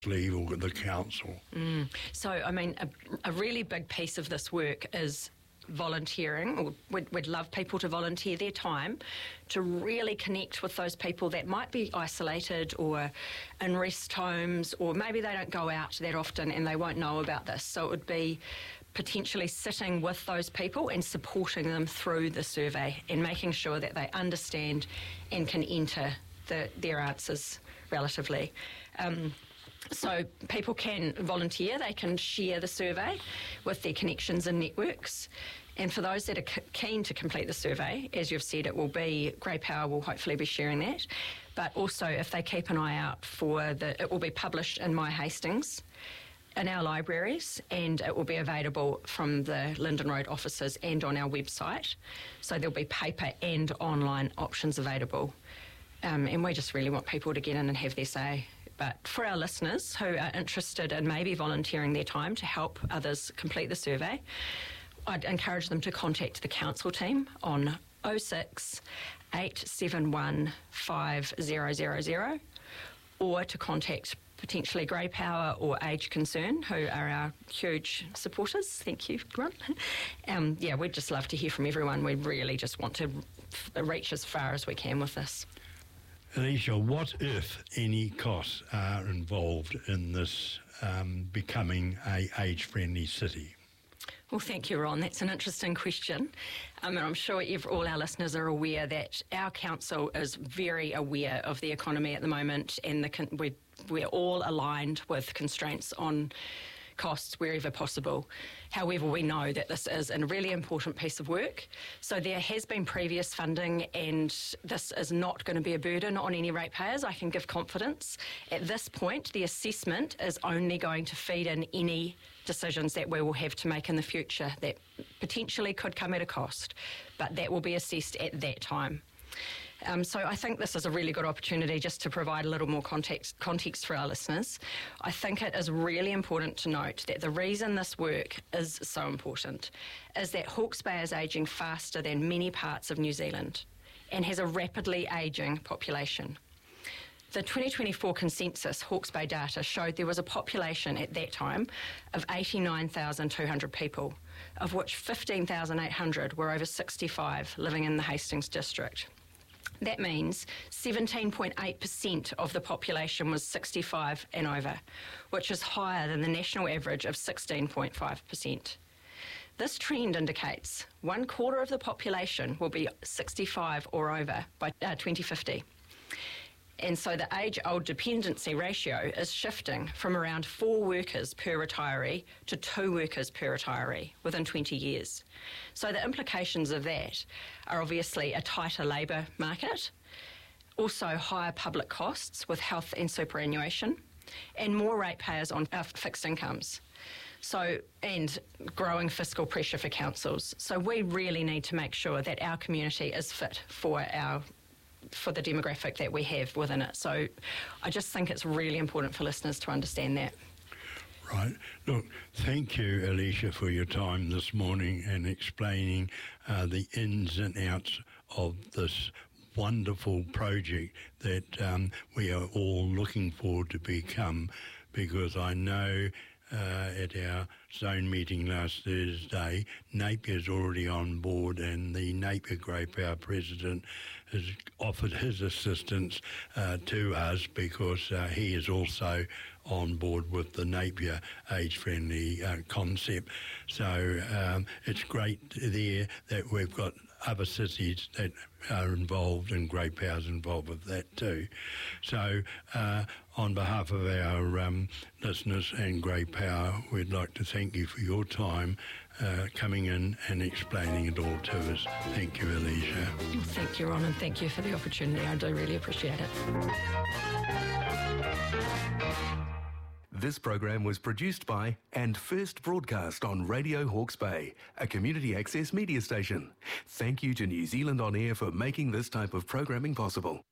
leave or the council. So, I mean, a really big piece of this work is volunteering, or we'd love people to volunteer their time to really connect with those people that might be isolated or in rest homes, or maybe they don't go out that often and they won't know about this. So it would be potentially sitting with those people and supporting them through the survey and making sure that they understand and can enter their answers relatively. So people can volunteer, they can share the survey with their connections and networks. And for those that are keen to complete the survey, as you've said, it will be, Grey Power will hopefully be sharing that. But also if they keep an eye out for it will be published in My Hastings, in our libraries, and it will be available from the Linden Road offices and on our website. So there'll be paper and online options available. And we just really want people to get in and have their say. But for our listeners who are interested in maybe volunteering their time to help others complete the survey, I'd encourage them to contact the council team on 06 871 5000, or to contact potentially Grey Power or Age Concern, who are our huge supporters. Thank you, everyone. We'd just love to hear from everyone. We really just want to reach as far as we can with this. Alicia, what, if any, costs are involved in this becoming a age-friendly city? Well, thank you, Ron. That's an interesting question. And I'm sure all our listeners are aware that our council is very aware of the economy at the moment, and we're all aligned with constraints on costs wherever possible. However, we know that this is a really important piece of work. So there has been previous funding, and this is not going to be a burden on any ratepayers, I can give confidence. At this point, the assessment is only going to feed in any decisions that we will have to make in the future that potentially could come at a cost, but that will be assessed at that time. So I think this is a really good opportunity just to provide a little more context for our listeners. I think it is really important to note that the reason this work is so important is that Hawke's Bay is ageing faster than many parts of New Zealand and has a rapidly ageing population. The 2024 consensus Hawke's Bay data showed there was a population at that time of 89,200 people, of which 15,800 were over 65 living in the Hastings district. That means 17.8% of the population was 65 and over, which is higher than the national average of 16.5%. This trend indicates 1/4 of the population will be 65 or over by 2050. And so the age-old dependency ratio is shifting from around 4 workers per retiree to 2 workers per retiree within 20 years. So the implications of that are obviously a tighter labour market, also higher public costs with health and superannuation, and more ratepayers on fixed incomes. So, and growing fiscal pressure for councils. So we really need to make sure that our community is fit for the demographic that we have within it. So I just think it's really important for listeners to understand that. Right. Look, thank you, Alicia, for your time this morning and explaining the ins and outs of this wonderful project that we are all looking forward to become, because I know at our zone meeting last Thursday, Napier's already on board, and the Napier Grey Power president has offered his assistance to us, because he is also on board with the Napier age-friendly concept. So it's great there that we've got other cities that are involved, and Grey Power's involved with that too. So on behalf of our listeners and Grey Power, we'd like to thank you for your time coming in and explaining it all to us. Thank you, Alicia. Thank you, Ron, and thank you for the opportunity. I do really appreciate it. This program was produced by and first broadcast on Radio Hawke's Bay, a community access media station. Thank you to New Zealand On Air for making this type of programming possible.